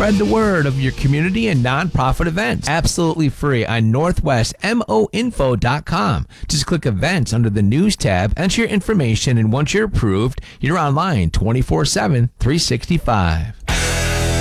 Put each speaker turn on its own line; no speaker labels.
Spread the word of your community and nonprofit events absolutely free on northwestmoinfo.com. Just click events under the news tab, enter your information, and once you're approved, you're online 24/7, 365.